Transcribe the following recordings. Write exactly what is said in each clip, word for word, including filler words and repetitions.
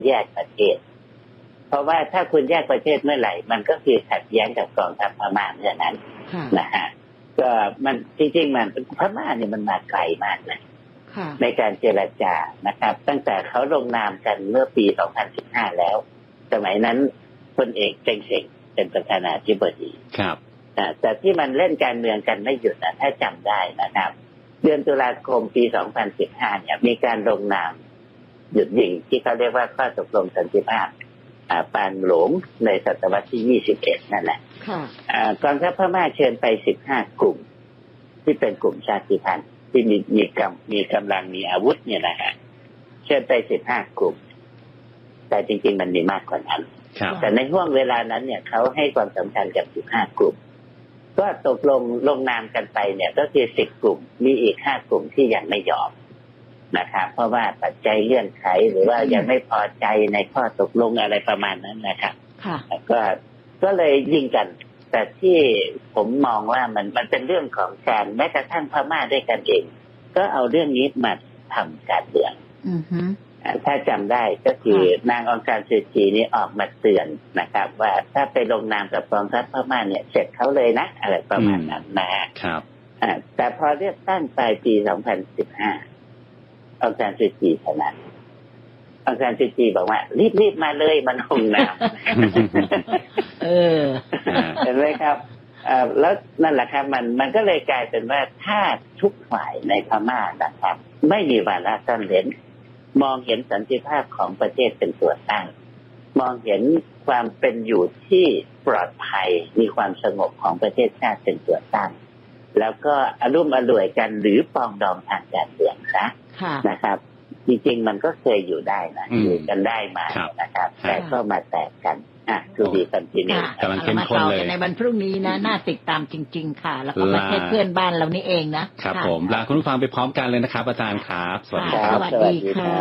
แยกประเทศเพราะว่าถ้าคุณแยกประเทศเมื่อไหร่มันก็คือขัดแย้งกับกองทัพพม่าเมื่อนั้นนะฮะก็มันจริงๆมันพม่าเนี่ยมันมาไกลมากเลยในการเจรจานะครับตั้งแต่เขาลงนามกันเมื่อปีสองพันสิบห้าแล้วสมัยนั้นพลเอกเต็งเซ็งเป็นประธานาธิบดีครับแต่ที่มันเล่นการเมืองกันไม่หยุดนะถ้าจำได้นะครับเดือนตุลาคมปีสองพันสิบห้าเนี่ยมีการลงนามหยุดยิงที่เขาเรียกว่าข้อตกลงสันติภาพปานหลงในศตวรรษที่ยี่สิบเอ็ดนั่นแหละกองทัพพม่าเชิญไปสิบห้ากลุ่มที่เป็นกลุ่มชาติพันธุ์ที่มีมีกำมีกำลังมีอาวุธเนี่ยนะฮะเชิญไปสิบห้ากลุ่มแต่จริงๆมันมีมากกว่านั้นแต่ในห่วงเวลานั้นเนี่ยเขาให้ความสำคัญกับสิบห้ากลุ่มก็ตกลงลงนามกันไปเนี่ยก็คือสิบกลุ่มมีอีกห้ากลุ่มที่ยังไม่ยอมนะครับเพราะว่าปัจจัยเลื่อนไขหรือว่ายังไม่พอใจในข้อตกลงอะไรประมาณนั้นนะครับก็ก็เลยยิงกันแต่ที่ผมมองว่ามันมันเป็นเรื่องของการแม้กระทั่งพม่าด้วยกันเองก็เอาเรื่องนี้มาทำการเมืองถ้าจำได้ก็คือนางองซานซูจีนี่ออกมาเตือนนะครับว่าถ้าไปลงนามกับกองทัพพม่าเนี่ยเสร็จเขาเลยนะอะไรประมาณนั้นนะครับแต่พอเลือกตั้งปลายปีสองพันสิบห้าองซานซูจีชนะองซานซูจีบอกว่ารีบๆมาเลยมันลงนามเออเห็นไหมครับแล้วนั่นแหละครับมันมันก็เลยกลายเป็นว่าถ้าทุกฝ่ายในพม่านะครับไม่มีวาระซ่อนเร้นมองเห็นสันติภาพของประเทศเป็นตัวตั้งมองเห็นความเป็นอยู่ที่ปลอดภัยมีความสงบของประเทศชาติเป็นตัวตั้งแล้วก็อารมณ์อร่วยกันหรือปองดองทางการเมืองนะนะครับจริงๆมันก็เคยอยู่ได้นะอยู่กันได้มานะครับแต่ก็มาแตกกันอ่ะคือดีกันทีนี้กำลังเข้มข้นเลยในวันพรุ่งนี้นะน่าติดตามจริงๆค่ะแล้วก็ประเทศเพื่อนบ้านเรานี่เองนะครับผมลาคุณผู้ฟังไปพร้อมกันเลยนะครับอาจารย์ครับสวัสดีครับสวัสดีค่ะ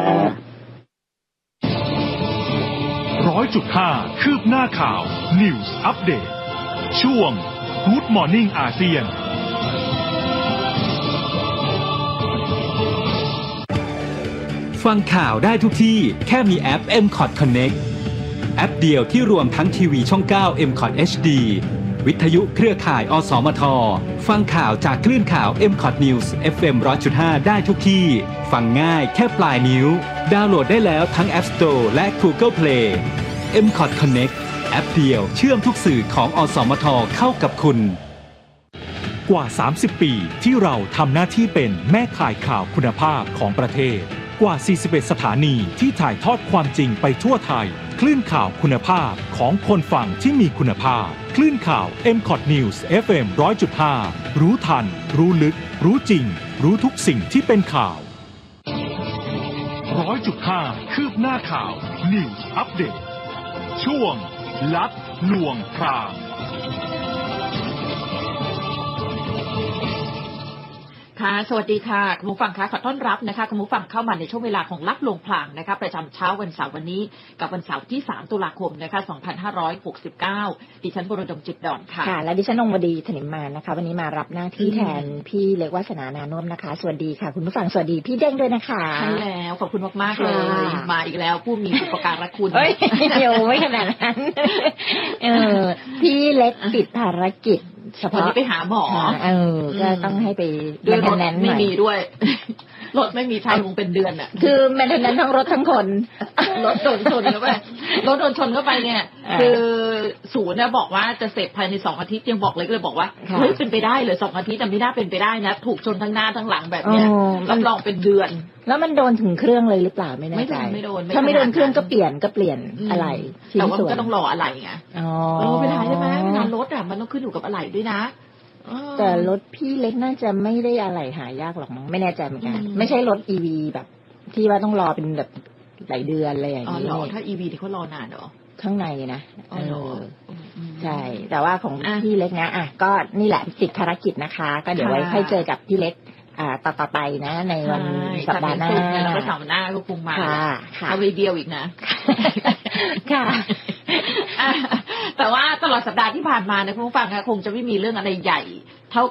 ร้อยจุดห้าคืบหน้าข่าว News Update ช่วง Good Morning อาเซียนฟังข่าวได้ทุกที่แค่มีแอป เอ็ม คอท Connect แอปเดียวที่รวมทั้งทีวีช่องเก้า เอ็ม คอท เอช ดี วิทยุเครือข่าย อสมท ฟังข่าวจากคลื่นข่าว เอ็ม คอท News เอฟ เอ็ม หนึ่งร้อยจุดห้า ได้ทุกที่ฟังง่ายแค่ปลายนิ้วดาวน์โหลดได้แล้วทั้ง App Store และ Google Play เอ็ม คอท Connect แอปเดียวเชื่อมทุกสื่อของอสมทเข้ากับคุณกว่าสามสิบปีที่เราทำหน้าที่เป็นแม่ข่ายข่าวคุณภาพของประเทศกว่าสี่สิบเอ็ดสถานีที่ถ่ายทอดความจริงไปทั่วไทยคลื่นข่าวคุณภาพของคนฟังที่มีคุณภาพคลื่นข่าว เอ็ม คอท News เอฟ เอ็ม หนึ่งร้อยจุดห้า รู้ทันรู้ลึกรู้จริงรู้ทุกสิ่งที่เป็นข่าว หนึ่งร้อยจุดห้า คืบหน้าข่าว News Update ช่วงลัดลวงพรางค่ะสวัสดีค่ะคุณผู้ฟังคะขอต้อนรับนะคะคุณผู้ฟังเข้ามาในช่วงเวลาของลับลวงพลางนะคะประจำเช้าวันเสาร์วันนี้กับวันเสาร์ที่สามตุลาคมนะคะสองพันห้าร้อยหกสิบเก้าดิฉันบรมจิตดอนค่ะค่ะและดิฉันองค์วดีถนิมมานะคะวันนี้มารับหน้าที่แทนพี่เล็กวาสนานานุ่มนะคะสวัสดีค่ะคุณผู้ฟังสวัสดีพี่เด้งด้วยนะคะใช่แล้วขอบคุณมากๆเลยมาอีกแล้วผู้มีอุปการะคุณเฮ้ยโยไม่ขนาดนั้นเออพี่เล็กติดภารกิจเฉพาะไปหาหมอเออก็ต้องให้ไปด้วยรถไม่มีด้วยรถไม่มีใช้คงเป็นเดือนอ่ะคือแมนเทนแนนซ์ทั้งรถทั้งคนรถโดนชนเข้าไปรถโดนชนเข้าไปเนี่ยคือศูนย์เนี่ยบอกว่าจะเสร็จภายในสองอาทิตย์ยังบอกเลยก็เลยบอกว่าเฮ้ยเป็นไปได้เลยสองอาทิตย์แต่ไม่น่าเป็นไปได้นะถูกชนทั้งหน้าทั้งหลังแบบเนี้ยรับรองเป็นเดือนแล้วมันโดนถึงเครื่องเลยหรือเปล่าไม่แน่ใจไม่โดนถ้าไม่โดนเครื่องก็เปลี่ยนก็เปลี่ยนอะไรแต่ว่าก็ต้องรออะไรไงอ๋อเวลาใช่ไหมเวลารถอ่ะมันต้องขึ้นอยู่กับอะไรด้วยนะแต่รถพี่เล็กน่าจะไม่ได้อะไรหายากหรอกมั้งไม่แน่ใจเหมือนกันไม่ใช่รถ อี วี แบบที่ว่าต้องรอเป็นแบบหลายเดือนอะไรอย่างนี้อ๋อถ้า อี วี ที่เขารอนานเหรอข้างในนะเออใช่แต่ว่าของพี่เล็กนะอ่ะก็นี่แหละติดภารกิจนะคะก็เดี๋ยวไว้ค่อยเจอกับพี่เล็กอ่าต่อๆไปนะในวันสัปดาห์หน้าแล้วก็สัปดาห์หน้าก็คงมาค่ะเอาไปเดียวอีกนะค่ะแต่ว่าตลอดสัปดาห์ที่ผ่านมานะคุณผู้ฟังคงจะไม่มีเรื่องอะไรใหญ่เท่ากับ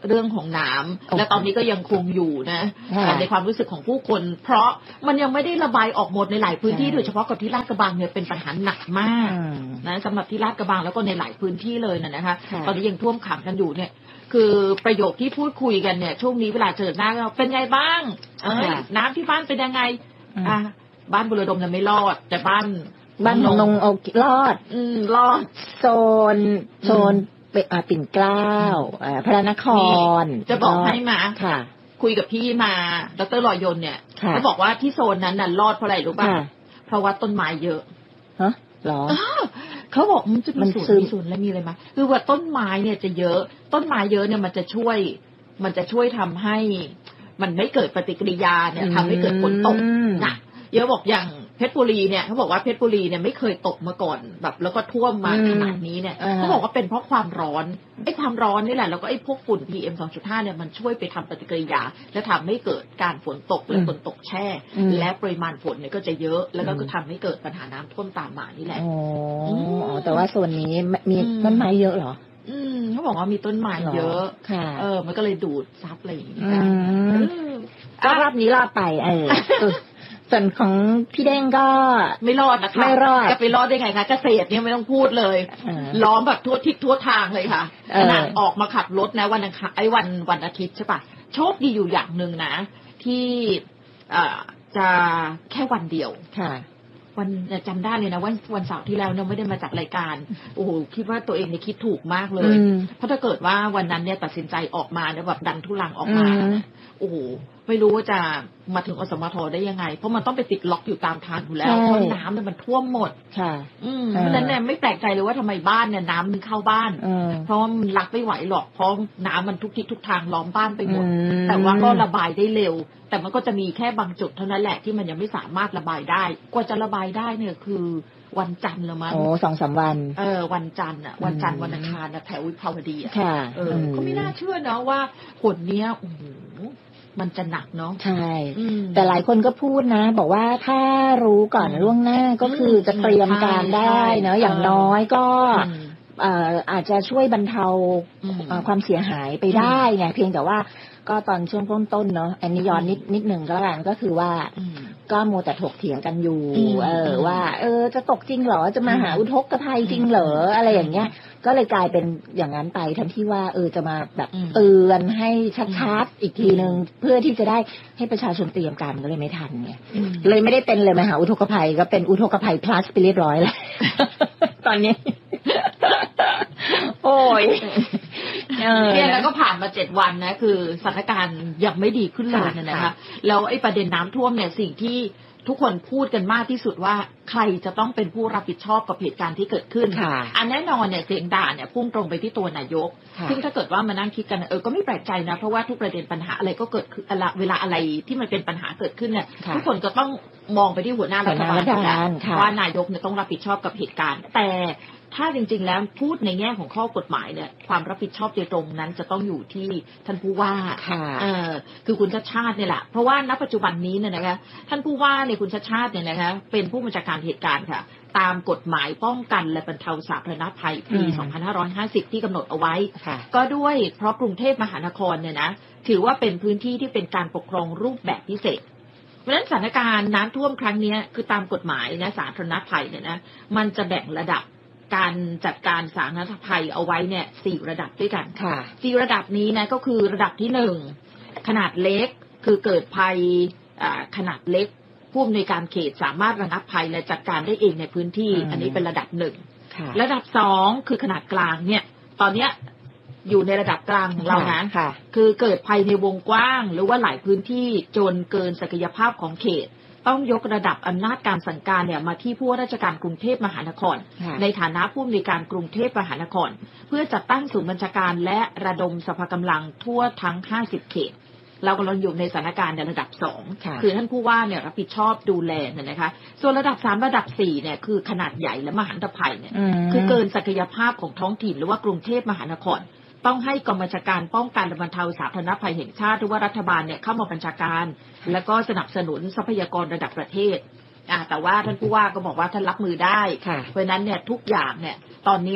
เรื่องของน้ำและตอนนี้ก็ยังคงอยู่นะในความรู้สึกของผู้คนเพราะมันยังไม่ได้ระบายออกหมดในหลายพื้นที่โดยเฉพาะกับที่ลาดกระบังเนี่ยเป็นปัญหาหนักมากนะสำหรับที่ลาดกระบังแล้วก็ในหลายพื้นที่เลยนะนะคะตอนนี้ยังท่วมขังกันอยู่เนี่ยคือประโยคที่พูดคุยกันเนี่ยช่วงนี้เวลาเจอหน้าเราเป็นไงบ้างเอ้ยน้ำที่บ้านเป็นยังไงอ่ะบ้านบุรดมยังไม่รอดแต่บ้านบ้านของนงโอรอดอืมรอดโซนโซนปิ่นเกล้าพระนครจะบอกให้มาค่ะคุยกับพี่มาดร.ลอยยนเนี่ยเขาบอกว่าที่โซนนั้นน่ะรอดเพราะอะไรรู้ป่ะเพราะว่าต้นไม้เยอะฮะหรอเขาบอกมันจะมีสวนมีสวนแล้วมีอะไรมาคือว่าต้นไม้เนี่ยจะเยอะต้นไม้เยอะเนี่ยมันจะช่วยมันจะช่วยทำให้มันไม่เกิดปฏิกิริยาเนี่ยทำให้เกิดฝนตกนะเยอะบอกอย่างเพชรบุรีเนี่ยเขาบอกว่าเพชรบุรีเนี่ยไม่เคยตกมาก่อนแบบแล้วก็ท่วมมาขนาดนี้เนี่ยเขาบอกว่าเป็นเพราะความร้อนไอ้ความร้อนนี่แหละแล้วก็ไอ้พวกฝุ่น พี เอ็ม สองจุดห้า เนี่ยมันช่วยไปทำปฏิกิริยาและทำให้เกิดการฝนตกและฝนตกแช่และปริมาณฝนเนี่ยก็จะเยอะแล้วก็ทำให้เกิดปัญหาน้ำท่วมตามมานี่แหละอ๋อแต่ว่าโซนนี้มีต้นไม้เยอะเหรออืมเขาบอกว่ามีต้นไม้เยอะค่ะเออมันก็เลยดูดซับอะไรอย่างเงี้ยก็รอบนี้รอดไปเออส่วนของพี่เด้งก็ไม่รอดนะคะไม่รอดจะไปรอดได้ไงคะเกษตรเนี่ยไม่ต้องพูดเลยล้อมแบบทั่วทิศทั่วทางเลยค่ะขนาดออกมาขับรถนะวันอังคารไอ้วันวันอาทิตย์ใช่ปะโชคดีอยู่อย่างหนึ่งนะที่จะแค่วันเดียวค่ะวันจำได้เลยนะว่าวันเสาร์ที่แล้วเนี่ยไม่ได้มาจัดรายการโอ้โหคิดว่าตัวเองเนี่ยคิดถูกมากเลยเพราะถ้าเกิดว่าวันนั้นเนี่ยตัดสินใจออกมาเนี่ยแบบดันทุลังออกมาโอ้โหไม่รู้ว่าจะมาถึงอสมทได้ยังไงเพราะมันต้องไปติดล็อกอยู่ตามทางอยู่แล้วเพราะน้ำเนี่ยมันท่วมหมดค่ะอืมเพราะฉะนั้นเนี่ยไม่แปลกใจเลยว่าทำไมบ้านเนี่ยน้ำมันเข้าบ้านเพราะมันรักไม่ไหวหรอกเพราะน้ำมันทุกทิศทุกทางล้อมบ้านไปหมดแต่ว่าก็ระบายได้เร็วแต่มันก็จะมีแค่บางจุดเท่านั้นแหละที่มันยังไม่สามารถระบายได้กว่าจะระบายได้เนี่ยคือวันจันทร์ละมั้งโอ้สองสามวันเออวันจันทร์อ่ะวันจันทร์วันอังคารนะแถววิภาวดีอ่ะเออก็ไม่น่าเชื่อนะว่าฝนเนี้ยโอ้โหมันจะหนักเนาะใช่แต่หลายคนก็พูดนะบอกว่าถ้ารู้ก่อนล่วงหน้าก็คือจะเตรียมการได้เนาะอย่างน้อยก็อาจจะช่วยบรรเทาความเสียหายไปได้ไงเพียงแต่ว่าก็ตอนช่วงต้นๆเนาะอันนี้ย้อนนิดนิดหนึ่งก็แล้วกันก็คือว่าก็โมแต่ถกเถียงกันอยู่เออว่าเออจะตกจริงเหรอจะมาหาอุทกภัยจริงเหรออะไรอย่างเงี้ยก็เลยกลายเป็นอย่างนั้นไปทั้งที่ว่าเออจะมาแบบเตือนให้ชัดๆอีกทีนึงเพื่อที่จะได้ให้ประชาชนเตรียมการก็เลยไม่ทันไงเลยไม่ได้เป็นเลยมหาอุทกภัยก็เป็นอุทกภัย plus ไปเรียบร้อยแล้วตอนนี้โอ้ยเนี่ยแล้วก็ผ่านมาเจ็ดวันนะคือสถานการณ์ยังไม่ดีขึ้นเลยนะคะแล้วไอ้ประเด็นน้ำท่วมเนี่ยสิ่งที่ทุกคนพูดกันมากที่สุดว่าใครจะต้องเป็นผู้รับผิดชอบกับเหตุการณ์ที่เกิดขึ้นอันแน่นอนเนี่ยเสียงด่าเนี่ยพุ่งตรงไปที่ตัวนายกซึ่งถ้าเกิดว่ามานั่งคิดกันเออก็ไม่แปลกใจนะเพราะว่าทุกประเด็นปัญหาอะไรก็เกิดขึ้นเวลาอะไรที่มันเป็นปัญหาเกิดขึ้นเนี่ยทุกคนก็ต้องมองไปที่หัวหน้ารัฐบาลว่านายกเนี่ยต้องรับผิดชอบกับเหตุการณ์แต่ถ้าจริงๆแล้วพูดในแง่ของข้อกฎหมายเนี่ยความรับผิดชอบโดยตรงนั้นจะต้องอยู่ที่ท่านผู้ว่าเออคือคุณชาติชาติเนี่ยแหละเพราะว่าณปัจจุบันนี้เนี่ยนะคะท่านผู้ว่าเนี่ยคุณชาติชาติเนี่ยนะคะเป็นผู้บัญชาการเหตุการณ์ค่ะตามกฎหมายป้องกันและบรรเทาสาธารณภัยปีสองพันห้าร้อยห้าสิบที่กำหนดเอาไว้ก็ด้วยเพราะกรุงเทพมหานครเนี่ยนะถือว่าเป็นพื้นที่ที่เป็นการปกครองรูปแบบพิเศษเพราะฉะนั้นสถานการณ์น้ำท่วมครั้งนี้คือตามกฎหมายนะสาธารณภัยเนี่ยนะมันจะแบ่งระดับการจัดการสาธารณภัยเอาไว้เนี่ยสี่ระดับด้วยกันค่ะสี่ระดับนี้นะก็คือระดับที่หนึ่งขนาดเล็กคือเกิดภัยขนาดเล็กผู้อำนวยการเขตสามารถระงับภัยและจัดการได้เองในพื้นที่อันนี้เป็นระดับหนึ่งระดับสองคือขนาดกลางเนี่ยตอนเนี้ยอยู่ในระดับกลางของเรานะคือเกิดภัยในวงกว้างหรือว่าหลายพื้นที่จนเกินศักยภาพของเขตต้องยกระดับอำนาจการสั่งการเนี่ยมาที่ผู้ว่าราชการกรุงเทพมหานครในฐานะผู้อำนวยการกรุงเทพมหานครเพื่อจัดตั้งศูนย์บัญชาการและระดมสภากำลังทั่วทั้งห้าสิบเขตเรากำลังอยู่ในสถานการณ์ในระดับสองคือท่านผู้ว่าเนี่ยรับผิดชอบดูแลเนี่ยนะคะส่วนระดับสามระดับสี่เนี่ยคือขนาดใหญ่และมหันตภัยเนี่ยคือเกินศักยภาพของท้องถิ่นหรือว่ากรุงเทพมหานครต้องให้กองบัญชาการป้องกันและบรรเทาสาธารณภัยแห่งชาติหรือว่ารัฐบาลเนี่ยเข้ามาบัญชาการแล้วก็สนับสนุนทรัพยากรระดับประเทศอ่าแต่ว่าท่านผู้ว่าก็บอกว่าท่านรับมือได้เพราะนั้นเนี่ยทุกอย่างเนี่ยตอนนี้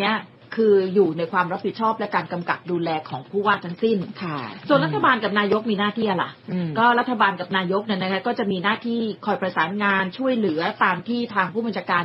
คืออยู่ในความรับผิดชอบและการกำกับดูแลของผู้ว่าทั้งสิ้นค่ะส่วนรัฐบาลกับนายกมีหน้าที่อะไรก็รัฐบาลกับนายกเนี่ยนะคะก็จะมีหน้าที่คอยประสานงานช่วยเหลือตามที่ทางผู้บัญชาการ